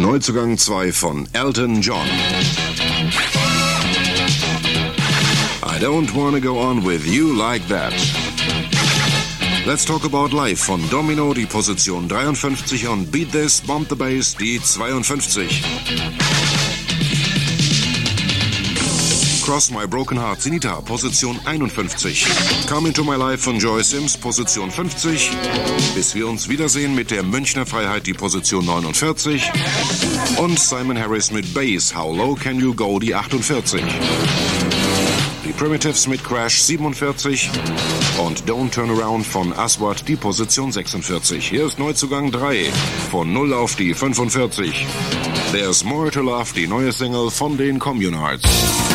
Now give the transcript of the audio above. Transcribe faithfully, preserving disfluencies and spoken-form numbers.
Neuzugang zwei von Elton John. I don't wanna go on with you like that. Let's Talk About Life von Domino, die Position dreiundfünfzig, und Beat This, Bomb the Bass, die zweiundfünfzig. Cross My Broken Heart, Sinita, Position einundfünfzig. Come Into My Life von Joy Sims, Position fünfzig. Bis wir uns wiedersehen mit der Münchner Freiheit, die Position neunundvierzig. Und Simon Harris mit Bass, How Low Can You Go, die achtundvierzig. Die Primitives mit Crash, siebenundvierzig. Und Don't Turn Around von Aswad, die Position sechsundvierzig. Hier ist Neuzugang drei, von null auf die fünfundvierzig. There's More to Love, die neue Single von den Communards.